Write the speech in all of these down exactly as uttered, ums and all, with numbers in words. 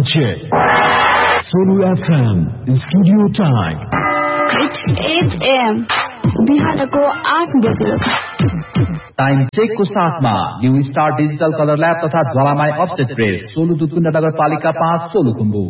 Time check. Solo F M studio time. It's eight a m बिहानको आठ बजे time check को साथमा new star digital colour lab तथा ज्वालामाई अफसेट प्रेस सोलु दुधकुण्ड नगरपालिका पाँच Solukhumbu.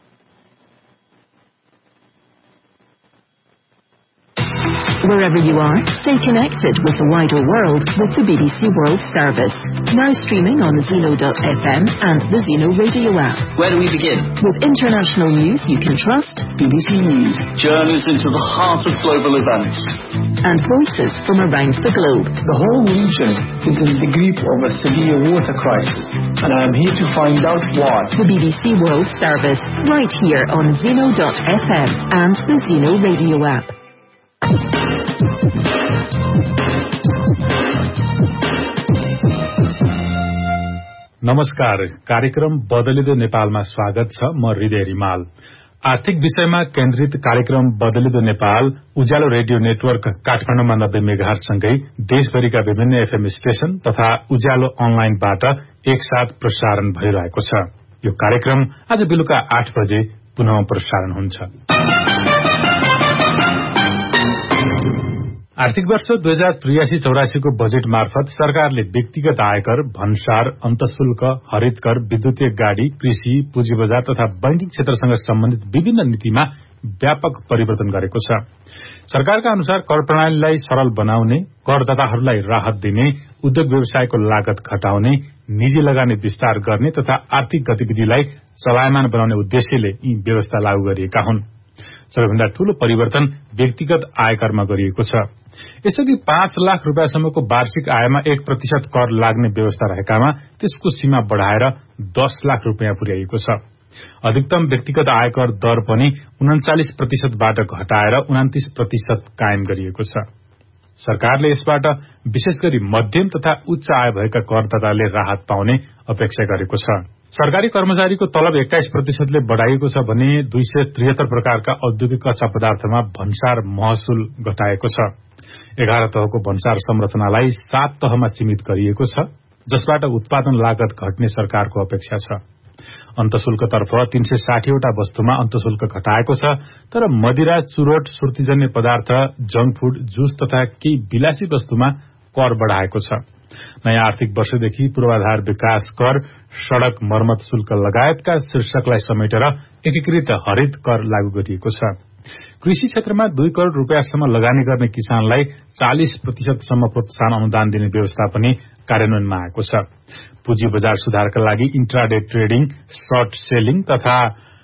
Wherever you are, stay connected with the wider world with the B B C World Service. Now streaming on Zeno dot f m and the Zeno radio app. Where do we begin? With international news you can trust. B B C News. Journeys into the heart of global events. And voices from around the globe. The whole region is in the grip of a severe water crisis, and I am here to find out why. The B B C World Service, right here on Zeno dot f m and the Zeno radio app. नमस्कार, कार्यक्रम बदलिदो नेपालमा स्वागत छ। म हृदय रिमाल। आर्थिक विषयमा केन्द्रित कार्यक्रम बदलिदो नेपाल उज्यालो रेडियो नेटवर्क काठमाडौँमा नब्बे मेगाहर्ज सँगै देशभरिका विभिन्न एफएम स्टेशन तथा उज्यालो अनलाइनबाट एकसाथ प्रसारण भइरहेको छ। यो कार्यक्रम आज बेलुका आठ बजे पुनः प्रसारण हुन्छ। आर्थिक वर्ष दुई हजार त्रियासी चौरासी को बजेट मार्फत सरकारले व्यक्तिगत आयकर, भन्सार, अन्तशुल्क, हरित कर, विद्युतीय गाड़ी, कृषि, पुँजी बजार तथा बैंकिङ क्षेत्रसँग सम्बन्धित विभिन्न नीतिमा व्यापक परिवर्तन गरेको छ। सरकारका अनुसार कर प्रणालीलाई सरल बनाउने, करदाताहरूलाई राहत दिने, उद्योग व्यवसायको लागत घटाउने, निजी लगानी विस्तार गर्ने तथा आर्थिक गतिविधिलाई चलायमान बनाउने उद्देश्यले यी व्यवस्था लागू गरिएका हुन्। सबैभन्दा ठूलो परिवर्तन व्यक्तिगत आयकरमा गरिएको छ। यसअघि पाँच लाख रूपियाँसम्मको वार्षिक आयमा एक प्रतिशत कर लाग्ने व्यवस्था रहेकामा त्यसको सीमा बढ़ाएर दस लाख रूपियाँ पुर्याइएको छ। अधिकतम व्यक्तिगत आयकर दर पनि उन्चालिस प्रतिशतबाट घटाएर उन्तिस प्रतिशत कायम गरिएको छ। सरकारले यसबाट विशेष गरी मध्यम तथा उच्च आय भएका करदाताले राहत पाउने अपेक्षा गरेको छ। सरकारी कर्मचारीको तलब एक्काइस प्रतिशतले बढ़ाइएको छ भने दुई सय त्रिहत्तर प्रकारका औद्योगिक कच्चा पदार्थमा भन्सार महसुल घटाएको छ। एघार तहको भन्सार संरचनालाई सात तहमा सीमित गरिएको छ, जसबाट उत्पादन लागत घट्ने सरकारको अपेक्षा छ। अन्तशुल्कतर्फ तीन सय साठीवटा वस्तुमा अन्तशुल्क घटाएको छ, तर मदिरा, चुरोट, सुर्तीजन्य पदार्थ, जंक फूड, जुस तथा केही विलासी वस्तुमा कर बढ़ाएको छ। नयाँ आर्थिक वर्षदेखि पूर्वाधार विकास कर, सड़क मर्मत शुल्क लगायतका शीर्षकलाई समेटेर एकीकृत हरित कर लागू गरिएको छ। कृषि क्षेत्रमा दुई करोड़ रूपियाँसम्म लगानी गर्ने किसानलाई चालिस प्रतिशतसम्म प्रोत्साहन अनुदान दिने व्यवस्था पनि कार्यान्वयनमा आएको छ। पुँजी बजार सुधारका लागि इन्ट्राडे ट्रेडिङ, सर्ट सेलिङ तथा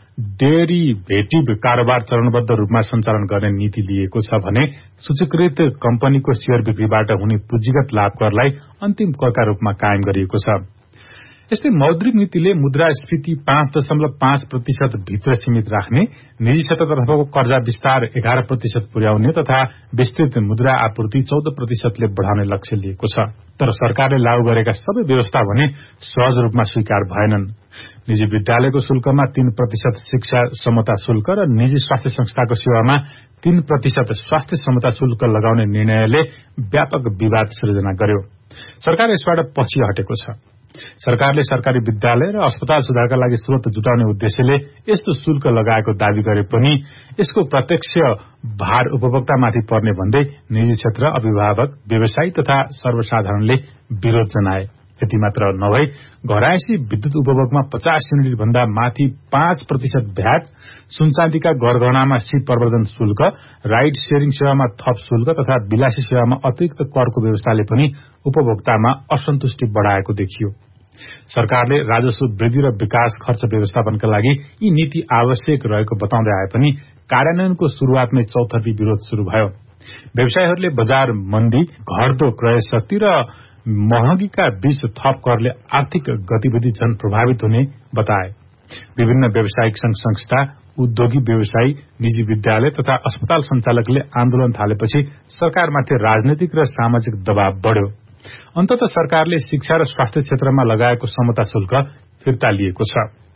डेरिभेटिभ कारोबार चरणबद्ध रूपमा सञ्चालन गर्ने नीति लिएको छ भने सूचीकृत कम्पनीको शेयर बिक्रीबाट हुने पुँजीगत लाभ करलाई अन्तिम करका रूपमा कायम गरिएको छ। यस्तै मौद्रिक नीतिले मुद्रास्फीति पाँच दशमलव पाँच प्रतिशत भित्र सीमित राख्ने, निजी क्षेत्रतर्फको कर्जा विस्तार एघार प्रतिशत पुर्याउने तथा विस्तृत मुद्रा आपूर्ति चौध प्रतिशतले बढ़ाउने लक्ष्य लिएको छ। तर सरकारले लागू गरेका सबै व्यवस्था भने सहज रूपमा स्वीकार भएनन्। निजी विद्यालयको शुल्कमा तीन प्रतिशत शिक्षा समता शुल्क र निजी स्वास्थ्य संस्थाको सेवामा तीन प्रतिशत स्वास्थ्य समता शुल्क लगाउने निर्णयले व्यापक विवाद सृजना गर्यो। सरकार यसबाट पछि हटेको छ। सरकारले सरकारी विद्यालय र अस्पताल सुधारका लागि स्रोत जुटाउने उद्देश्यले यस्तो शुल्क लगाएको दावी गरे पनि यसको प्रत्यक्ष भार उपभोक्तामाथि पर्ने भन्दै निजी क्षेत्र, अभिभावक, व्यवसायी तथा सर्वसाधारणले विरोध जनाए। यति मात्र नभई घरायसी विद्युत उपभोगमा पचास युनिट भन्दा माथि पाँच प्रतिशत भ्याट, सुनचाँदीका गरगहनामा सी प्रवर्धन शुल्क, राइड शेयरिङ सेवामा थप शुल्क तथा विलासी सेवामा अतिरिक्त करको व्यवस्थाले पनि उपभोक्तामा असन्तुष्टि बढ़ाएको देखियो। सरकारले राजस्व वृद्धि र विकास खर्च व्यवस्थापनका लागि यी नीति आवश्यक रहेको बताउँदै आए पनि कार्यान्वयनको शुरूआतमै चौतर्फी विरोध शुरू भयो। व्यवसायीहरूले बजार मन्दी, घट्दो क्रय शक्ति र महँगीका बीच थप करले आर्थिक गतिविधि झन प्रभावित हुने बताए। विभिन्न व्यावसायिक संघ संस्था, उद्योगी व्यवसायी, निजी विद्यालय तथा अस्पताल संचालकले आन्दोलन थालेपछि सरकारमाथि राजनैतिक र सामाजिक दबाव बढ़्यो। अन्ततः सरकारले शिक्षा र स्वास्थ्य क्षेत्रमा लगाएको समता शुल्क फिर्ता लिएको छ।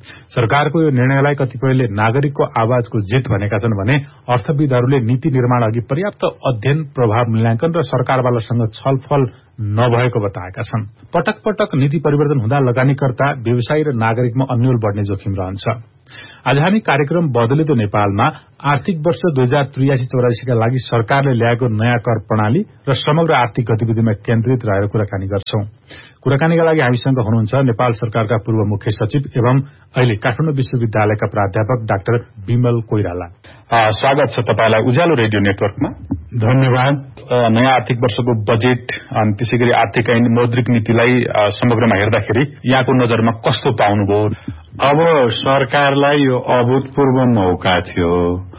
सरकारको यो निर्णयलाई कतिपयले नागरिकको आवाजको जित भनेका छन् भने अर्थविदहरूले नीति निर्माण अघि पर्याप्त अध्ययन, प्रभाव मूल्याङ्कन र सरकारवालासँग छलफल नभएको बताएका छन्। पटक पटक नीति परिवर्तन हुँदा लगानीकर्ता, व्यवसायी र नागरिकमा अन्यल बढ्ने जोखिम रहन्छ। आज हामी कार्यक्रम बदलिँदो नेपालमा आर्थिक वर्ष दुई हजार त्रियासी चौरासीका लागि सरकारले ल्याएको नयाँ कर प्रणाली र समग्र आर्थिक गतिविधिमा केन्द्रित रहेर कुराकानी गर्छौं। कुराकानीका लागि हामीसँग हुनुहुन्छ नेपाल सरकारका पूर्व मुख्य सचिव एवं अहिले काठमाडौँ विश्वविद्यालयका प्राध्यापक डाक्टर विमल कोइराला। स्वागत छ तपाईलाई उज्यालो रेडियो नेटवर्कमा। धन्यवाद। नयाँ आर्थिक वर्षको बजेट अनि त्यसैगरी आर्थिक ऐन मौद्रिक नीतिलाई समग्रमा हेर्दाखेरि यहाँको नजरमा कस्तो पाउनुभयो? अब सरकारलाई यो अभूतपूर्व मौका थियो।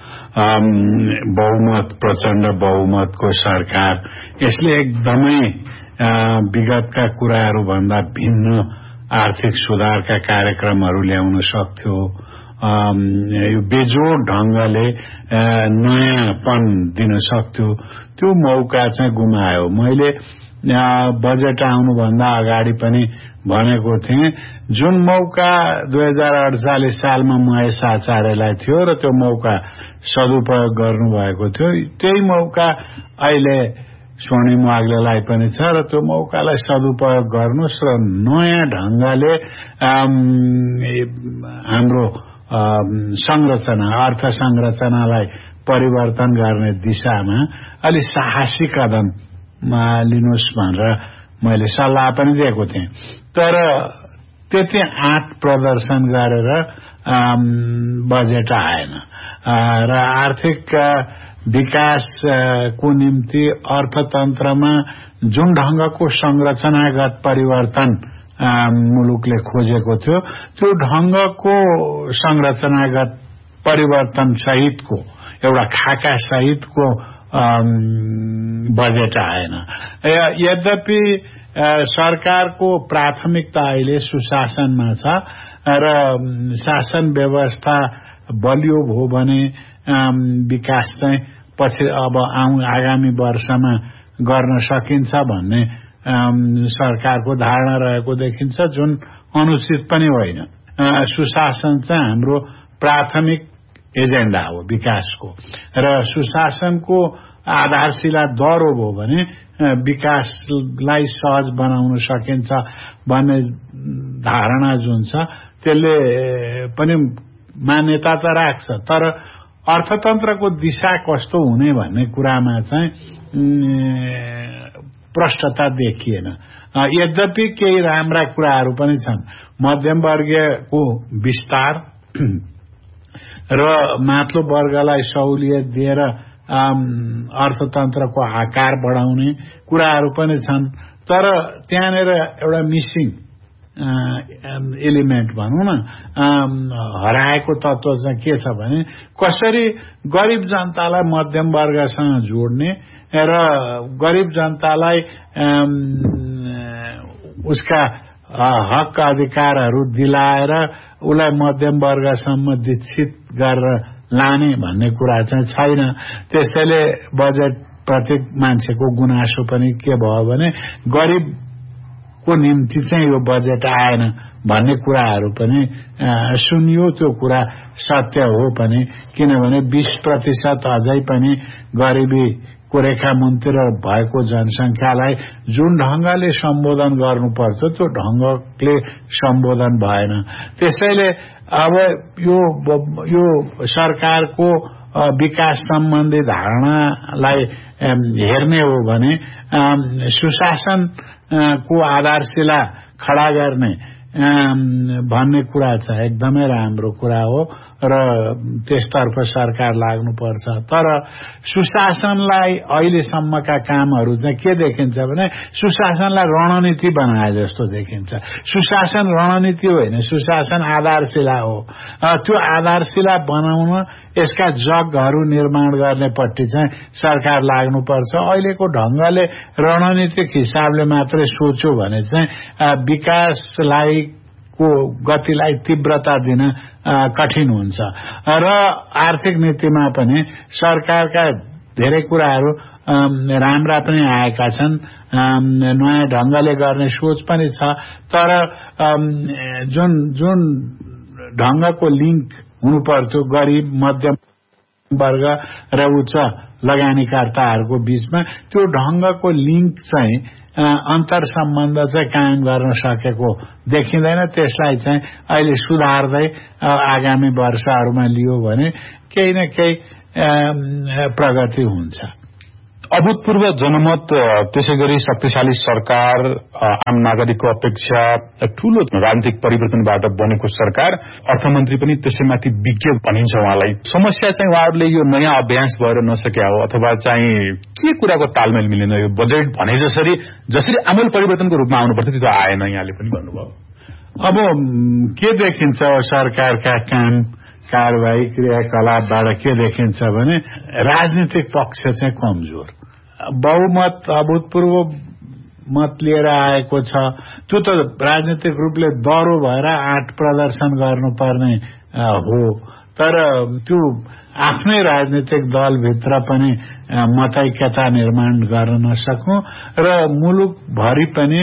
बहुमत, प्रचण्ड बहुमतको सरकार, यसले एकदमै विगतका कुराहरू भन्दा भिन्न आर्थिक सुधारका कार्यक्रमहरू ल्याउन सक्थ्यो। यो बेजोड ढंगले नयाँपन दिन सक्थ्यो। त्यो मौका चाहिँ गुमायो। मैले बजेट आउनुभन्दा अगाडि पनि भनेको थिएँ, जुन मौका दुई हजार अडचालिस सालमा महेश आचार्यलाई थियो र त्यो मौका सदुपयोग गर्नुभएको थियो, त्यही मौका अहिले स्वर्णिम वाग्लेलाई पनि छ र त्यो मौकालाई सदुपयोग गर्नुहोस् र नयाँ ढंगले हाम्रो संरचना, अर्थ संरचनालाई परिवर्तन गर्ने दिशामा अलि साहसी कदम लिनुहोस् भनेर मैले सल्लाह पनि दिएको थिएँ। तर त्यति आँट प्रदर्शन गरेर बजेट आएन र आर्थिक विकासको निम्ति अर्थतन्त्रमा जुन ढंगको संरचनागत परिवर्तन मुलुकले खोजेको थियो, त्यो ढंगको संरचनागत परिवर्तन सहितको एउटा खाका सहितको बजेट आएन। यद्यपि सरकारको प्राथमिकता अहिले सुशासनमा छ र शासन व्यवस्था बलियो भयो भने विकास चाहिँ पछि अब आगामी वर्षमा गर्न सकिन्छ भन्ने सरकारको धारणा रहेको देखिन्छ, जुन अनुचित पनि होइन। सुशासन चाहिँ हाम्रो प्राथमिक एजेन्डा हो विकासको, र सुशासनको आधारशिला दह्रो भयो भने विकासलाई सहज बनाउन सकिन्छ भन्ने धारणा जुन छ त्यसले पनि मान्यता त राख्छ। तर अर्थतन्त्रको दिशा कस्तो हुने भन्ने कुरामा चाहिँ प्रष्टता देखिएन। यद्यपि केही राम्रा कुराहरू पनि छन्। मध्यमवर्गीयको विस्तार र माथिल्लो वर्गलाई सहुलियत दिएर अर्थतन्त्रको आकार बढाउने कुराहरू पनि छन्। तर त्यहाँनिर एउटा मिसिङ एलिमेन्ट भनौँ न, हराएको तत्व चाहिँ के छ भने कसरी गरिब जनतालाई मध्यम वर्गसँग जोड्ने र गरिब जनतालाई उसका हक अधिकारहरू दिलाएर उसलाई मध्यम वर्गसम्म दीक्षित गरेर लाने भन्ने कुरा चाहिँ छैन। त्यसैले बजेट प्रति मान्छेको गुनासो पनि के भयो भने गरिबको निम्ति चाहिँ यो बजेट आएन भन्ने कुराहरू पनि सुनियो। त्यो कुरा सत्य हो पनि, किनभने बीस प्रतिशत अझै पनि गरिबीको रेखा मुनितिर भएको जनसंख्यालाई जुन ढंगले सम्बोधन गर्नु पर्थ्यो त्यो ढंगले सम्बोधन भएन। त्यसैले अब यो यो सरकारको विकास सम्बन्धी धारणालाई हेर्ने हो भने सुशासनको आधारशिला खडा गर्ने भन्ने कुरा छ, एकदमै राम्रो कुरा हो र त्यसतर्फ सरकार लाग्नुपर्छ। तर सुशासनलाई अहिलेसम्मका कामहरू चाहिँ के देखिन्छ भने सुशासनलाई रणनीति बनाए जस्तो देखिन्छ। सुशासन रणनीति होइन, सुशासन आधारशिला हो। त्यो आधारशिला बनाउन यसका जगहरू निर्माण गर्नेपट्टि चाहिँ सरकार लाग्नुपर्छ। अहिलेको ढंगले रणनीतिक हिसाबले मात्रै सोच्यो भने चाहिँ विकासलाई को गतिलाई तीव्रता दिन कठिन हुन्छ र आर्थिक नीतिमा पनि सरकारका धेरै कुराहरू राम्रा पनि आएका छन्, नयाँ ढंगले गर्ने सोच पनि छ। तर जुन जुन ढंगको लिंक हुनु पर्थ्यो गरिब मध्यम वर्ग र उच्च लगानीकर्ताहरूको बीचमा। त्यो ढंगको लिंक चाहिँ अन्तर सम्बन्ध चाहिँ कायम गर्न सकेको देखिँदैन। त्यसलाई चाहिँ अहिले सुधार्दै आगामी वर्षहरूमा लियो भने केही न केही प्रगति हुन्छ। अभूतपूर्व जनमत, त्यसैगरी शक्तिशाली सरकार, आम नागरिकको अपेक्षा ठूलो राजनीतिक परिवर्तनबाट बनेको सरकार, अर्थमन्त्री पनि त्यसैमाथि विज्ञ भनिन्छ उहाँलाई। समस्या चाहिँ उहाँहरूले यो नयाँ अभ्यास भएर नसक्या हो अथवा चाहिँ के कुराको तालमेल मिलेन? यो बजेट भने जसरी जसरी आमूल परिवर्तनको रूपमा आउनुपर्छ त्यो आएन, यहाँले पनि भन्नुभयो। अब के देखिन्छ सरकारका काम कारवाही क्रियाकलापबाट के देखिन्छ भने राजनीतिक पक्ष चाहिँ कमजोर, बहुमत अभूतपूर्व मत लिएर आएको छ। त्यो त राजनीतिक रूपले दह्रो भएर आठ प्रदर्शन गर्नुपर्ने हो, तर त्यो आफ्नै राजनीतिक दलभित्र पनि मतैक्यता निर्माण गर्न नसक्नु र मुलुकभरि पनि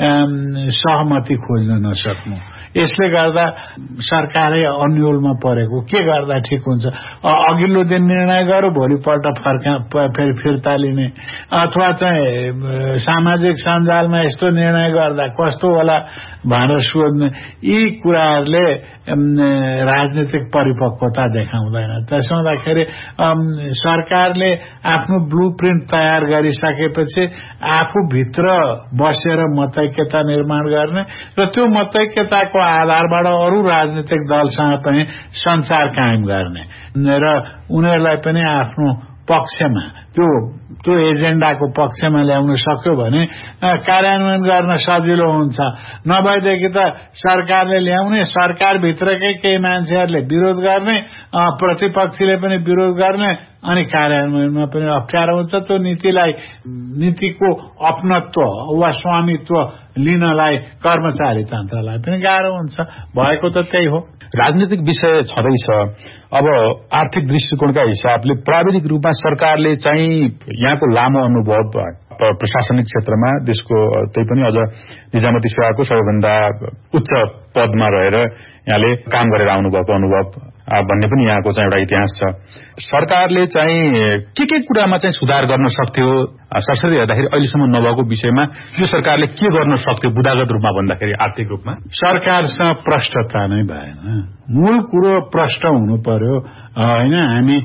सहमति खोज्न नसक्नु। यसले गर्दा सरकारै अन्यलमा परेको। के गर्दा ठिक हुन्छ? अघिल्लो दिन निर्णय गर्यो, भोलिपल्ट फर्का फेरि फिर्ता लिने, अथवा चाहिँ सामाजिक सञ्जालमा यस्तो निर्णय गर्दा कस्तो होला भनेर सोध्ने, यी कुराहरूले राजनीतिक परिपक्वता देखाउँदैन। त्यसो हुँदाखेरि सरकारले आफ्नो ब्लू प्रिन्ट तयार गरिसकेपछि आफूभित्र बसेर मतैक्यता निर्माण गर्ने र त्यो मतैक्यताको आधारबाट अरू राजनीतिक दलसँग पनि संचार कायम गर्ने र उनीहरूलाई पनि आफ्नो पक्षमा त्यो त्यो एजेन्डाको पक्षमा ल्याउन सक्यो भने कार्यान्वयन गर्न सजिलो हुन्छ। नभएदेखि त सरकारले ल्याउने, सरकारभित्रकै केही मान्छेहरूले विरोध गर्ने, प्रतिपक्षीले पनि विरोध गर्ने, अनि कार्यान्वयनमा पनि अप्ठ्यारो हुन्छ। त्यो नीतिलाई नीतिको अपनत्व वा स्वामित्व लिनलाई कर्मचारी तन्त्रलाई पनि गाह्रो हुन्छ। भएको त त्यही हो। राजनीतिक विषय छँदैछ। अब आर्थिक दृष्टिकोणका हिसाबले प्राविधिक रूपमा सरकारले चाहिँ यहाँको लामो अनुभव प्रशासनिक क्षेत्रमा देशको त्यही पनि अझ निजामती सेवाको सबैभन्दा उच्च पदमा रहेर यहाँले काम गरेर आउनुभएको अनुभव भन्ने पनि यहाँको चाहिँ एउटा इतिहास छ। सरकारले चाहिँ के के कुरामा चाहिँ सुधार गर्न सक्थ्यो? सरसरी हेर्दाखेरि अहिलेसम्म नभएको विषयमा यो सरकारले के गर्न सक्थ्यो बुदागत रूपमा भन्दाखेरि? आर्थिक रूपमा सरकारसँग प्रष्टता नै भएन। मूल कुरो प्रष्ट हुनु पर्यो होइन। हामी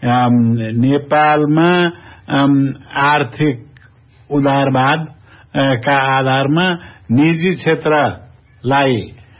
नेपालमा आर्थिक उदारवाद का आधारमा निजी क्षेत्रलाई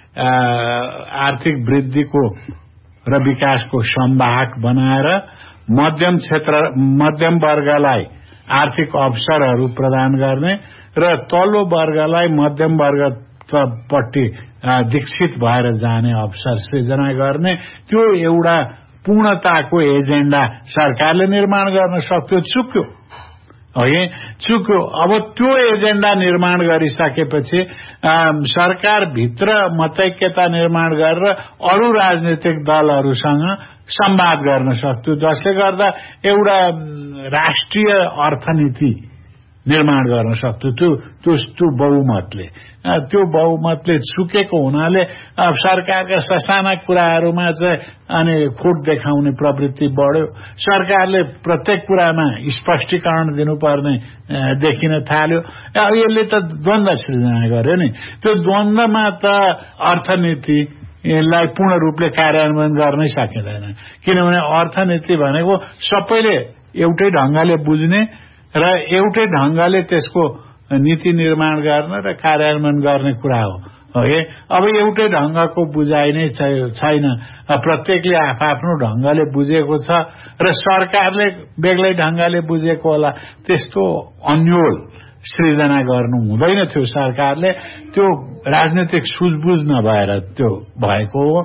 आर्थिक वृद्धिको र विकासको संवाहक बनाएर मध्यम क्षेत्र मध्यम वर्गलाई आर्थिक अवसरहरू प्रदान गर्ने र तल्लो वर्गलाई मध्यम वर्गपट्टि विकसित भएर जाने अवसर सृजना गर्ने, त्यो एउटा पूर्णताको एजेन्डा सरकारले निर्माण गर्न सक्थ्यो। चुक्यो है, चुक्यो। अब त्यो एजेन्डा निर्माण गरिसकेपछि सरकारभित्र मतैक्यता निर्माण गरेर अरू राजनीतिक दलहरूसँग संवाद गर्न सक्थ्यो, जसले गर्दा एउटा राष्ट्रिय अर्थनीति निर्माण गर्न सक्थ्यो। त्यो त्यो त्यो बहुमतले त्यो बहुमतले चुकेको हुनाले अब सरकारका ससाना कुराहरूमा चाहिँ अनि खोट देखाउने प्रवृत्ति बढ्यो। सरकारले प्रत्येक कुरामा स्पष्टीकरण दिनुपर्ने देखिन थाल्यो। अब यसले त द्वन्द्व सृजना गर्यो नि। त्यो द्वन्द्वमा त अर्थनीति यसलाई पूर्ण रूपले कार्यान्वयन गर्नै सकिँदैन, किनभने अर्थनीति भनेको सबैले एउटै ढंगले बुझ्ने र एउटै ढंगले त्यसको नीति निर्माण गर्न र कार्यान्वयन गर्ने कुरा हो है। अब एउटै ढंगको बुझाइ नै छैन, प्रत्येकले आफ्नो ढंगले बुझेको छ र सरकारले बेग्लै ढंगले बुझेको होला। त्यस्तो अन्यल सृजना गर्नु हुँदैन थियो। सरकारले त्यो राजनीतिक सुझबुझ नभएर त्यो भएको हो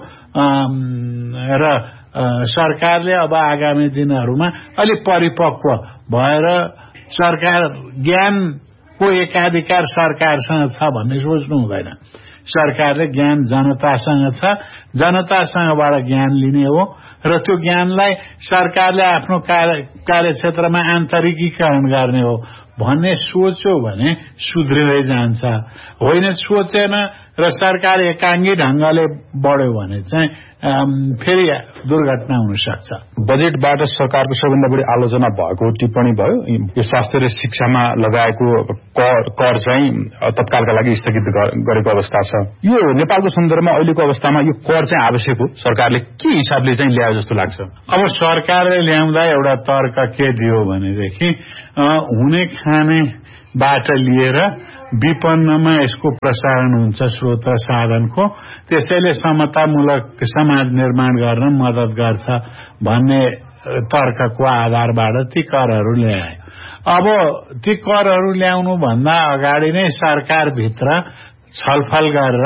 र सरकारले अब आगामी दिनहरूमा अलि परिपक्व भएर सरकार ज्ञानको एकाधिकार सरकारसँग छ भन्ने सोच्नु हुँदैन। सरकारले ज्ञान जनतासँग छ, जनतासँगबाट ज्ञान लिने हो र त्यो ज्ञानलाई सरकारले आफ्नो कार्यक्षेत्रमा आन्तरिकीकरण गर्ने हो भन्ने सोच्यो भने सुध्रिँदै जान्छ। होइन सोचेन र सरकार एकाङ्गी ढंगले बढ्यो भने चाहिँ फेरि दुर्घटना हुन सक्छ। बजेटबाट सरकारको सबैभन्दा बढी आलोचना भएको टिप्पणी भयो यो स्वास्थ्य र शिक्षामा लगाएको कर कर चाहिँ तत्कालका लागि स्थगित गरेको अवस्था छ। यो नेपालको सन्दर्भमा अहिलेको अवस्थामा यो कर चाहिँ आवश्यक हो, सरकारले के हिसाबले चाहिँ ल्यायो जस्तो लाग्छ? अब सरकारले ल्याउँदा एउटा तर्क के दियो भनेदेखि हुने खानेबाट लिएर विपन्नमा यसको प्रसारण हुन्छ स्रोत र साधनको, त्यसैले समतामूलक समाज निर्माण गर्न मद्दत गर्छ भन्ने तर्कको आधारबाट ती करहरू ल्यायो। अब ती करहरू ल्याउनु भन्दा अगाडि नै सरकारभित्र छलफल गरेर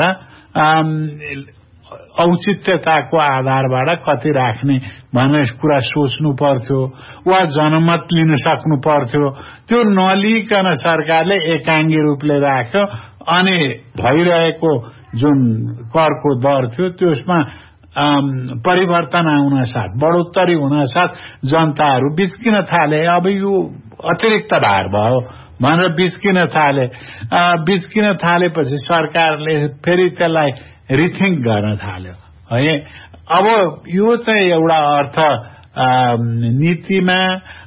औचित्यताको आधारबाट कति राख्ने भन्ने कुरा सोच्नु पर्थ्यो वा जनमत लिन सक्नु पर्थ्यो। त्यो नलिकन सरकारले एकाङ्गी रूपले राख्यो अनि भइरहेको जुन करको दर थियो त्यसमा परिवर्तन आउन साथ बढोत्तरी हुन साथ जनताहरू बिच्किन थाले। अब यो अतिरिक्त भार भयो भनेर बिच्किन थाले। बिच्किन थालेपछि सरकारले फेरि त्यसलाई रिथिङ्क गर्न थाल्यो है। अब यो चाहिँ एउटा अर्थ नीतिमा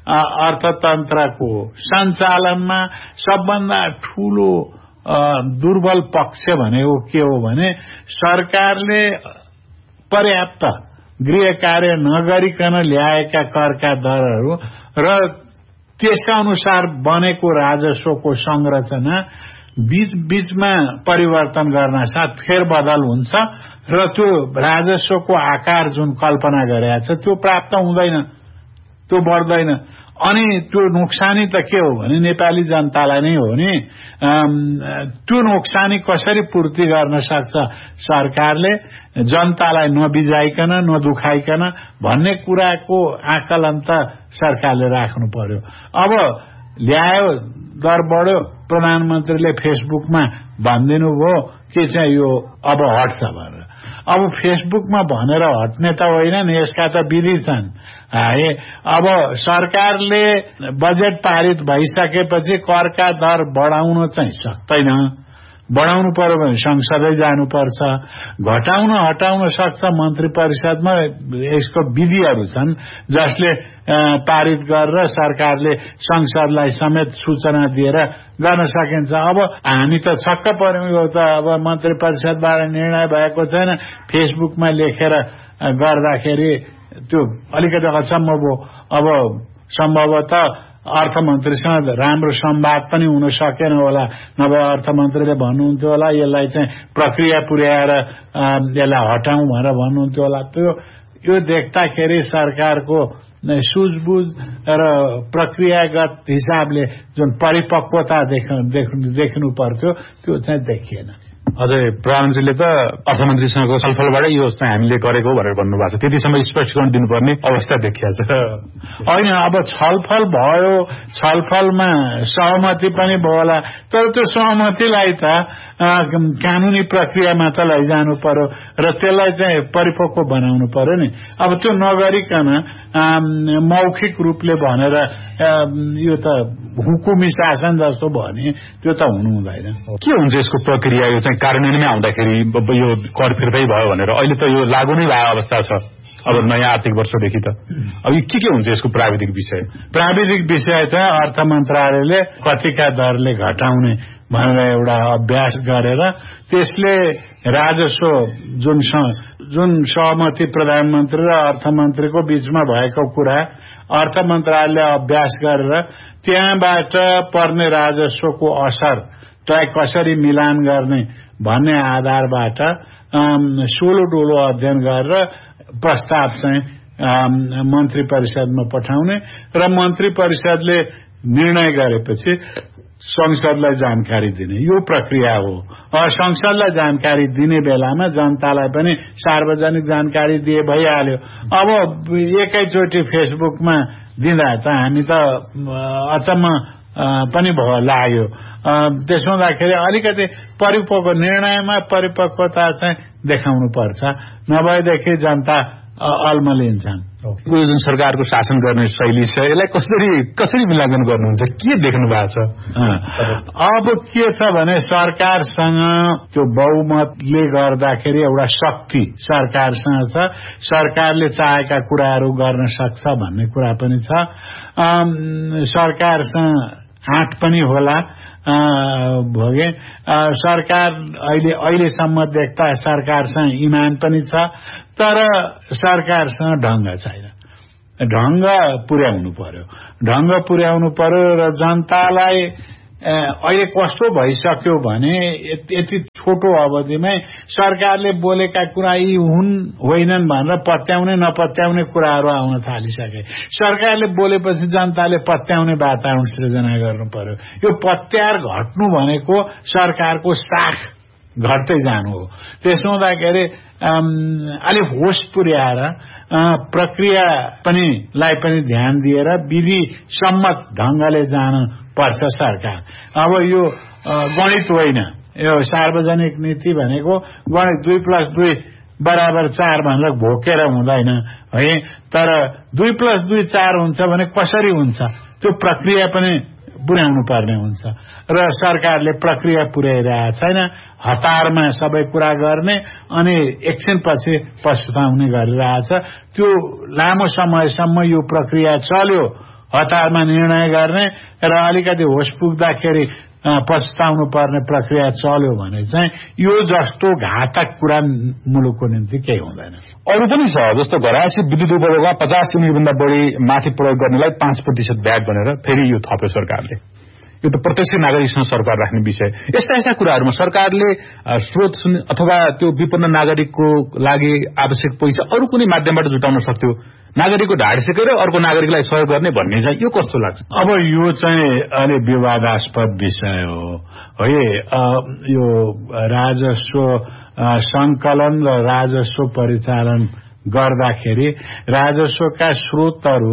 अर्थतन्त्रको सञ्चालनमा सबभन्दा ठूलो दुर्बल पक्ष भनेको के हो भने सरकारले पर्याप्त गृह कार्य नगरिकन ल्याएका करका दरहरू र त्यसअनुसार बनेको राजस्वको संरचना बीच बीचमा परिवर्तन गर्न साथ फेरबदल हुन्छ र त्यो राजस्वको आकार जुन कल्पना गरेको छ त्यो प्राप्त हुँदैन, त्यो बढ्दैन। अनि त्यो नोक्सानी त के हो भने नेपाली जनतालाई नै हो नि। त्यो नोक्सानी कसरी पूर्ति गर्न सक्छ सरकारले जनतालाई नबिजाइकन नदुखाइकन भन्ने कुराको आकलन त सरकारले राख्नु पर्यो। अब ल्यायो दर बढ्यो, प्रधानमन्त्रीले फेसबुकमा भनिदिनु भयो के चाहिँ यो अब हट्छ भनेर। अब फेसबुकमा भनेर हट्ने त होइन नि, यसका त विधि छन् है। अब सरकारले बजेट पारित भइसकेपछि करका दर बढाउन चाहिँ सक्दैन, बढाउनु पर्यो भने संसदै जानुपर्छ। घटाउन हटाउन सक्छ मन्त्री परिषदमा, यसको विधिहरू छन् जसले पारित गरेर सरकारले संसदलाई समेत सूचना दिएर गर्न सकिन्छ। अब हामी त छक्क पर्यौं, यो त अब मन्त्री परिषदबाट निर्णय भएको छैन, फेसबुकमा लेखेर गर्दाखेरि त्यो अलिकति अचम्म भयो। अब सम्भवतः अर्थमन्त्रीसँग राम्रो संवाद पनि हुन सकेन होला, नभए अर्थमन्त्रीले भन्नुहुन्थ्यो होला यसलाई चाहिँ प्रक्रिया पुर्याएर यसलाई हटाउँ भनेर भन्नुहुन्थ्यो होला। त्यो यो देख्दाखेरि सरकारको सुझबुझ र प्रक्रियागत हिसाबले जुन परिपक्वता देख्नु पर्थ्यो त्यो चाहिँ देखिएन। अझै प्रधानमन्त्रीले त अर्थमन्त्रीसँगको छलफलबाटै यो चाहिँ हामीले गरेको भनेर भन्नुभएको छ, त्यतिसम्म स्पष्टीकरण दिनुपर्ने अवस्था देखिया छ। होइन, अब छलफल भयो, छलफलमा सहमति पनि भयो होला, तर त्यो सहमतिलाई त कानूनी प्रक्रियामा त लैजानु पर्यो र त्यसलाई चाहिँ परिपक्व बनाउनु पर्यो नि। अब त्यो नगरिकन मौखिक रूपले भनेर यो त हुकुमी शासन जस्तो भने त्यो त हुनु हुँदैन। के हुन्छ यसको प्रक्रिया? यो चाहिँ कार्यान्वयनमै आउँदाखेरि यो कर फिर्ता भयो भनेर अहिले त यो लागू नै भएको अवस्था छ अब नयाँ आर्थिक वर्षदेखि त। अब के के हुन्छ यसको प्राविधिक विषय? प्राविधिक विषय चाहिँ अर्थ मन्त्रालयले कतिका दरले घटाउने भनेर एउटा अभ्यास गरेर त्यसले राजस्व जुन जुन सहमति प्रधानमन्त्री र अर्थमन्त्रीको बीचमा भएको कुरा अर्थ मन्त्रालयले अभ्यास गरेर त्यहाँबाट पर्ने राजस्वको असर तय कसरी मिलान गर्ने भन्ने आधारबाट सोलो डोलो अध्ययन गरेर प्रस्ताव चाहिँ मन्त्री परिषदमा पठाउने र मन्त्री परिषदले निर्णय गरेपछि संसदलाई जानकारी दिने यो प्रक्रिया हो। संसदलाई जानकारी दिने बेलामा जनतालाई पनि सार्वजनिक जानकारी दिए भइहाल्यो। अब एकैचोटि फेसबुकमा दिँदा त हामी त अचम्म पनि भयो लाग्यो। त्यसो हुँदाखेरि अलिकति परिपक्व निर्णयमा परिपक्वता चाहिँ देखाउनु पर्छ, नभएदेखि जनता अल्मलिन्छन्। यो जुन सरकारको शासन गर्ने शैली छ यसलाई कसरी कसरी मूल्याङ्कन गर्नुहुन्छ, के देख्नु भएको छ? अब के छ भने सरकारसँग त्यो बहुमतले गर्दाखेरि एउटा शक्ति सरकारसँग छ, सरकारले चाहेका कुराहरू गर्न सक्छ भन्ने कुरा पनि छ। सरकारसँग आँट पनि होला भोगे। सरकार अहिले अहिलेसम्म देख्दा सरकारसँग इमान पनि छ, तर सरकारसँग ढङ्ग छैन। ढङ्ग पुर्याउनु पर्यो ढङ्ग पुर्याउनु पर्यो र जनतालाई अहिले कस्तो भइसक्यो भने यति छोटो अवधिमै सरकारले बोलेका कुरा यी हुन् होइनन् भनेर पत्याउने नपत्याउने कुराहरू आउन थालिसके। सरकारले बोलेपछि जनताले पत्याउने वातावरण सृजना गर्नु पर्यो। यो पत्यार घट्नु भनेको सरकारको साख घट्दै जानु हो। त्यसो हुँदाखेरि अलि होस पुर्याएर प्रक्रिया पनि लाई पनि ध्यान दिएर विधि सम्मत ढंगले जान पर्छ सरकार। अब यो गणित होइन, यो सार्वजनिक नीति भनेको गणित दुई प्लस दुई बराबर चार भनेर भोकेर हुँदैन है। तर दुई प्लस दुई चार हुन्छ भने कसरी हुन्छ त्यो प्रक्रिया पनि पुर्याउनु पर्ने हुन्छ र सरकारले प्रक्रिया पुर्याइरहेको छैन। हतारमा सबै कुरा गर्ने अनि एकछिनपछि पछुताउने गरिरहेछ। त्यो लामो समयसम्म यो प्रक्रिया चल्यो, हतारमा निर्णय गर्ने र अलिकति होस पुग्दाखेरि पछुताउनु पर्ने प्रक्रिया चल्यो भने चाहिँ यो जस्तो घातक कुरा मुलुकको निम्ति केही हुँदैन। अरू पनि छ, जस्तो घरायसी विद्युत उपभोगमा पचास युनिट भन्दा बढी माथि प्रयोग गर्नेलाई पाँच प्रतिशत ब्याज भनेर फेरि यो थप्यो सरकारले। यो त प्रत्यक्ष नागरिकसँग सरकार राख्ने विषय। यस्ता यस्ता कुराहरूमा सरकारले स्रोत अथवा त्यो विपन्न नागरिकको लागि आवश्यक पैसा अरू कुनै माध्यमबाट जुटाउन सक्थ्यो, नागरिकको ढाड सेकेर अर्को नागरिकलाई सहयोग गर्ने भन्ने चाहिँ यो कस्तो लाग्छ? अब यो चाहिँ अलि विवादास्पद विषय हो है। यो राजस्व संकलन र राजस्व परिचालन गर्दाखेरि राजस्वका स्रोतहरू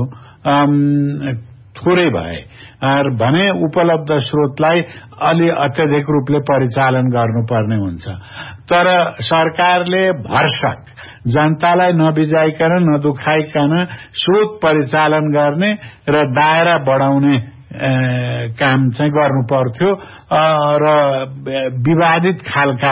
थोरै भए भने उपलब्ध स्रोतलाई अलि अत्यधिक रूपले परिचालन गर्नुपर्ने हुन्छ। तर सरकारले भरसक जनतालाई नबिजाइकन नदुखाइकन स्रोत परिचालन गर्ने र दायरा बढाउने काम चाहिँ गर्नु पर्थ्यो र विवादित खालका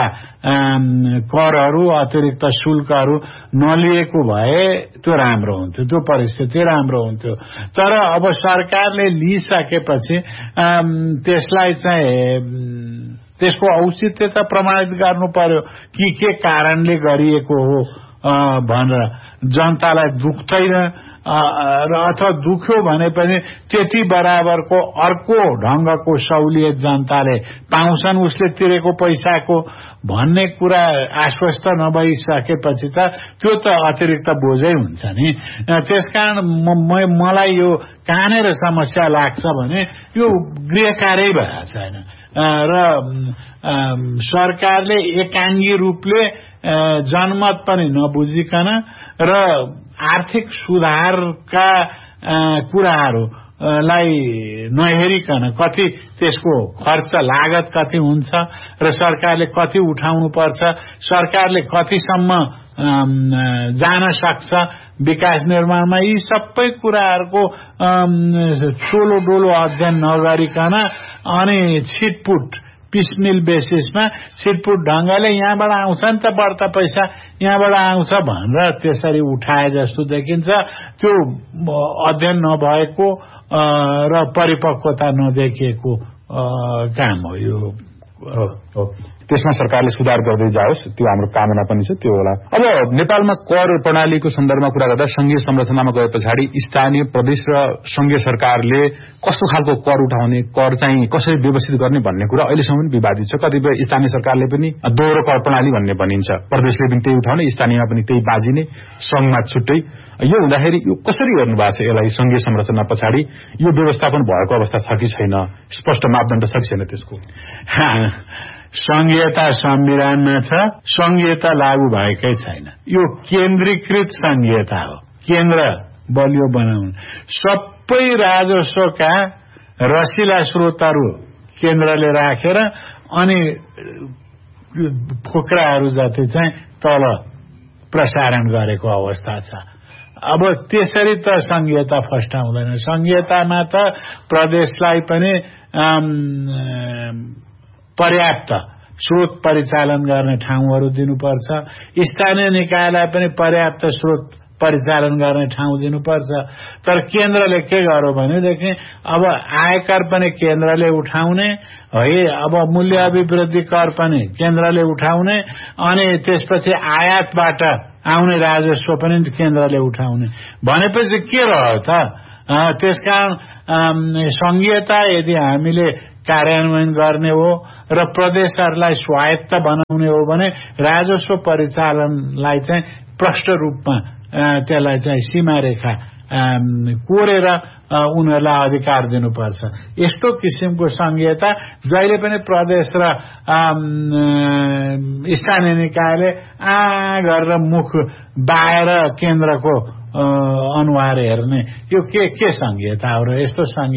करहरू अतिरिक्त शुल्कहरू नलिएको भए त्यो राम्रो हुन्थ्यो, त्यो परिस्थिति राम्रो हुन्थ्यो। तर अब सरकारले लिइसकेपछि त्यसलाई चाहिँ त्यसको औचित्यता प्रमाणित गर्नु पर्यो कि के कारणले गरिएको हो भनेर। जनतालाई दुख्दैन र अथवा दुख्यो भने पनि त्यति बराबरको अर्को ढंगको सहुलियत जनताले पाउँछन् उसले तिरेको पैसाको भन्ने कुरा आश्वस्त नभइसकेपछि त त्यो त अतिरिक्त बोझै हुन्छ नि। त्यसकारण मलाई यो कहाँनिर समस्या लाग्छ भने यो गृहकार्य भएको छैन र सरकारले एकाङ्गी रूपले जनमत पनि नबुझिकन र आर्थिक सुधारका कुराहरूलाई नहेरिकन कति त्यसको खर्च लागत कति हुन्छ र सरकारले कति उठाउनु पर्छ, सरकारले कतिसम्म जान सक्छ विकास निर्माणमा, यी सबै कुराहरूको चोलो डोलो अध्ययन नगरिकन अनि छिटपुट पिसमिल बेसिसमा छिटपुट ढंगले यहाँबाट आउँछ नि त बढ्ता पैसा यहाँबाट आउँछ भनेर त्यसरी उठाए जस्तो देखिन्छ। त्यो अध्ययन नभएको र परिपक्वता नदेखिएको काम हो यो। त्यसमा सरकारले सुधार गर्दै जाओस् त्यो हाम्रो कामना पनि छ, त्यो होला। अब नेपालमा कर प्रणालीको सन्दर्भमा कुरा गर्दा संघीय संरचनामा गए पछाडि स्थानीय प्रदेश र संघीय सरकारले कस्तो खालको कर उठाउने, कर चाहिँ कसरी व्यवस्थित गर्ने भन्ने कुरा अहिलेसम्म पनि विवादित छ। कतिपय स्थानीय सरकारले पनि दोहोरो कर प्रणाली भन्ने भनिन्छ, प्रदेशले पनि त्यही उठाउने, स्थानीयमा पनि त्यही बाजिने, संघमा छुट्टै। यो हुँदाखेरि यो कसरी हेर्नु भएको छ यसलाई? संघीय संरचना पछाडि यो व्यवस्थापन भएको अवस्था छ कि छैन? स्पष्ट मापदण्ड छ कि छैन त्यसको? संघीयता संविधानमा छ, संघीयता लागू भएकै छैन। यो केन्द्रीकृत संघीयता हो, केन्द्र बलियो बनाउनु। सबै राजस्वका रसिला स्रोतहरू केन्द्रले राखेर अनि फोक्राहरू जति चाहिँ तल प्रसारण गरेको अवस्था छ। अब त्यसरी त संघीयता फस्टाउँदैन। संघीयतामा त प्रदेशलाई पनि पर्याप्त स्रोत परिचालन गर्ने ठाउँहरू दिनुपर्छ, स्थानीय निकायलाई पनि पर्याप्त स्रोत परिचालन गर्ने ठाउँ दिनुपर्छ। तर केन्द्रले के गर्यो भनेदेखि अब आयकर पनि केन्द्रले उठाउने है, अब मूल्य अभिवृद्धि कर पनि केन्द्रले उठाउने, अनि त्यसपछि आयातबाट आउने राजस्व पनि केन्द्रले उठाउने भनेपछि के रह्यो त? त्यसकारण संघीयता यदि हामीले कार्यान्वयन गर्ने हो र प्रदेशहरूलाई स्वायत्त बनाउने हो भने राजस्व परिचालनलाई चाहिँ प्रष्ट रूपमा त्यसलाई चाहिँ सीमारेखा कोरेर उनीहरूलाई अधिकार दिनुपर्छ। यस्तो किसिमको संघीयता जहिले पनि प्रदेश र स्थानीय निकायले आ गरेर मुख बाएर केन्द्रको अनुहार हेर्ने यो के के संघीयता हो र यस्तो